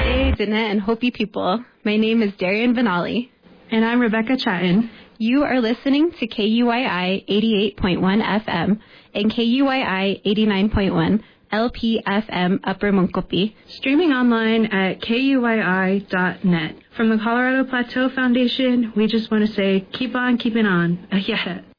Hey, Danette and Hopi people. My name is Darian Benali. And I'm Rebecca Chatton. You are listening to KUYI 88.1 FM and KUYI 89.1 LPFM Upper Montkopi. Streaming online at KUYI.net. From the Colorado Plateau Foundation, we just want to say, keep on keeping on. Yeah.